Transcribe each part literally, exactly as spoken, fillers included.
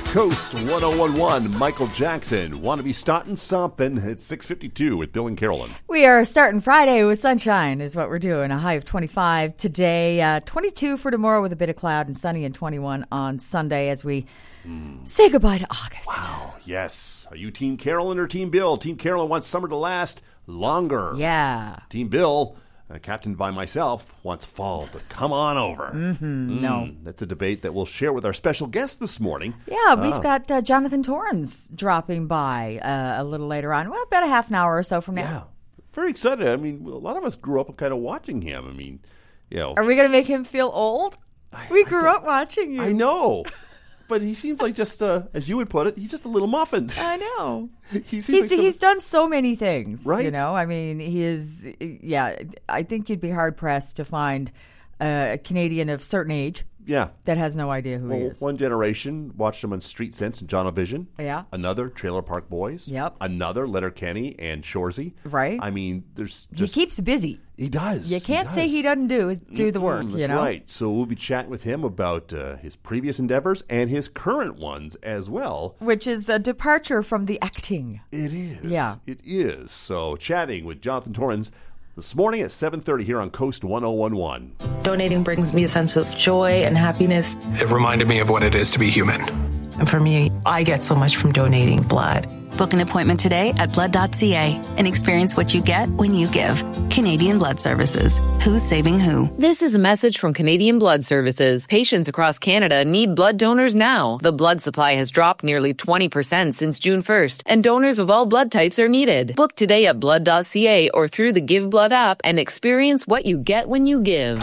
Coast one oh one one, Michael Jackson. Want to be starting something? It's six fifty-two with Bill and Carolyn. We are starting Friday with sunshine is what we're doing. A high of twenty-five today, uh, twenty-two for tomorrow with a bit of cloud, and sunny and twenty-one on Sunday as we mm. say goodbye to August. Wow, yes. Are you Team Carolyn or Team Bill? Team Carolyn wants summer to last longer. Yeah. Team Bill, Uh, captained by myself, wants fall to come on over. Mm-hmm. Mm, no. That's a debate that we'll share with our special guest this morning. Yeah, we've uh, got uh, Jonathan Torrens dropping by uh, a little later on. Well, about a half an hour or so from now. Yeah, very excited. I mean, a lot of us grew up kind of watching him. I mean, you know. Are we going to make him feel old? I, we I grew up watching you. I know. But he seems like just, uh, as you would put it, he's just a little muffin. I know. he seems he's like some... he's done so many things, right? You know, I mean, he is. Yeah, I think you'd be hard pressed to find a Canadian of certain age, yeah, that has no idea who well, he is. One generation watched him on Street Sense and Jonavision. Yeah. Another Trailer Park Boys. Yep. Another Letterkenny and Shoresy. Right. I mean, there's just he keeps busy. He does. You can't he say does. he doesn't do do the work. Mm-mm, that's you know, right. So we'll be chatting with him about uh, his previous endeavors and his current ones as well. Which is a departure from the acting. It is. Yeah. It is. So chatting with Jonathan Torrens this morning at seven thirty here on Coast one oh one one. Donating brings me a sense of joy and happiness. It reminded me of what it is to be human. And for me, I get so much from donating blood. Book an appointment today at blood dot c a and experience what you get when you give. Canadian Blood Services. Who's saving who? This is a message from Canadian Blood Services. Patients across Canada need blood donors now. The blood supply has dropped nearly twenty percent since June first, and donors of all blood types are needed. Book today at blood dot c a or through the Give Blood app and experience what you get when you give.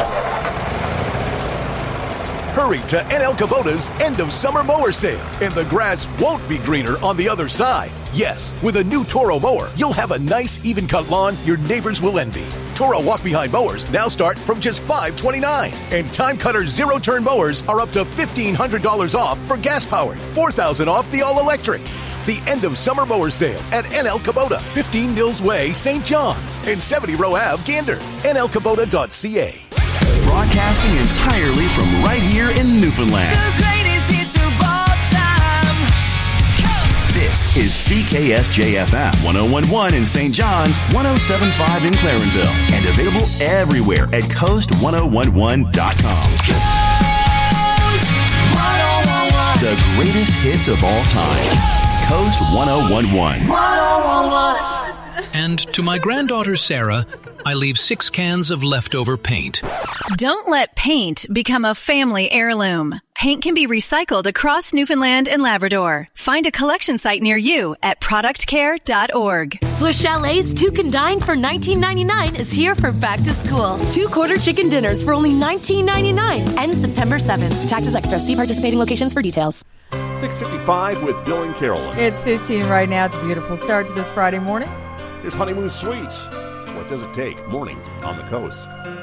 Hurry to N L Kubota's end of summer mower sale, and the grass won't be greener on the other side. Yes, with a new Toro mower, you'll have a nice, even-cut lawn your neighbors will envy. Toro walk-behind mowers now start from just five twenty-nine, and Time Cutter zero-turn mowers are up to fifteen hundred dollars off for gas-powered, four thousand dollars off the all-electric. The end of summer mower sale at N L Kubota, fifteen Mills Way, Saint John's, and seventy Row Ave, Gander. N L Kubota dot c a. Broadcasting entirely from right here in Newfoundland. The greatest hits of all time. Coast. This is C K S J F M one oh one point one in Saint John's, one oh seven point five in Clarenville, and available everywhere at coast one oh one one dot com. Coast one oh one one. The greatest hits of all time. Coast one oh one one. one oh one one. And to my granddaughter Sarah, I leave six cans of leftover paint. Don't let paint become a family heirloom. Paint can be recycled across Newfoundland and Labrador. Find a collection site near you at product care dot org. Swiss Chalet's Two Can Dine for nineteen ninety-nine is here for back to school. Two quarter chicken dinners for only nineteen ninety-nine. Ends September seventh. Taxes extra. See participating locations for details. six fifty-five with Bill and Carolyn. It's fifteen right now. It's a beautiful start to this Friday morning. Here's Honeymoon Suites. What does it take? Mornings on the coast.